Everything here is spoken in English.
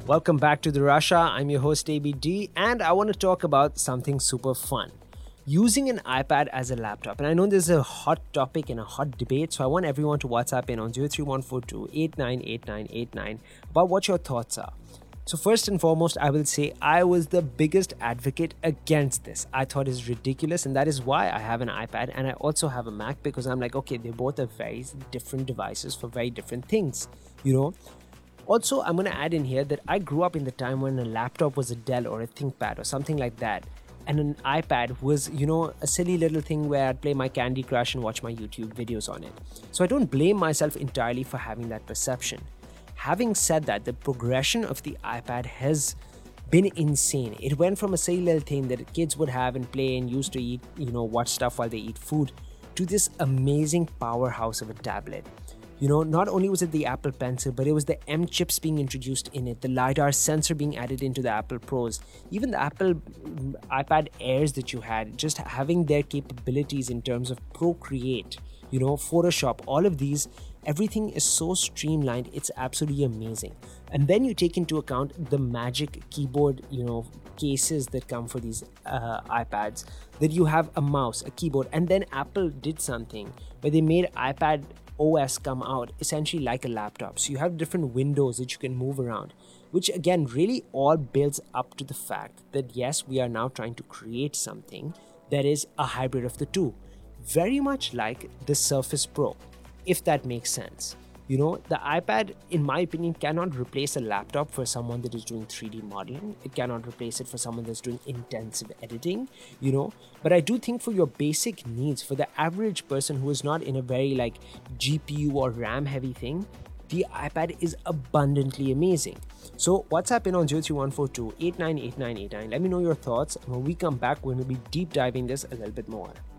Welcome back to the Russia. I'm your host ABD, and I want to talk about something super fun. Using an iPad as a laptop. And I know this is a hot topic and a hot debate, so I want everyone to WhatsApp in on 03142 about what your thoughts are. So first and foremost, I will say I was the biggest advocate against this. I thought it's ridiculous, and that is why I have an iPad and I also have a Mac, because I'm like, okay, they both are very different devices for very different things, you know. Also, I'm going to add in here that I grew up in the time when a laptop was a Dell or a ThinkPad or something like that. And an iPad was, a silly little thing where I'd play my Candy Crush and watch my YouTube videos on it. So I don't blame myself entirely for having that perception. Having said that, the progression of the iPad has been insane. It went from a silly little thing that kids would have and play and used to eat, watch stuff while they eat food, to this amazing powerhouse of a tablet. Not only was it the Apple Pencil, but it was the M chips being introduced in it, the LiDAR sensor being added into the Apple Pros, even the Apple iPad Airs that you had, just having their capabilities in terms of Procreate, Photoshop, all of these, everything is so streamlined, it's absolutely amazing. And then you take into account the magic keyboard, cases that come for these iPads, that you have a mouse, a keyboard, and then Apple did something where they made iPad OS come out essentially like a laptop. So you have different windows that you can move around, which again really all builds up to the fact that yes, we are now trying to create something that is a hybrid of the two, very much like the Surface Pro, if that makes sense. The iPad, in my opinion, cannot replace a laptop for someone that is doing 3D modeling. It cannot replace it for someone that's doing intensive editing, But I do think for your basic needs, for the average person who is not in a very GPU or RAM heavy thing, the iPad is abundantly amazing. So WhatsApp in on 03142 Let me know your thoughts. And when we come back, we're going to be deep diving this a little bit more.